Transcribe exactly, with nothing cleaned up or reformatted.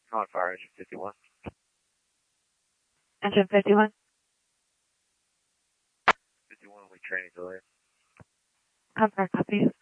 On fire, engine fifty-one. Engine fifty-one. fifty-one, we training delay. On fire, copy.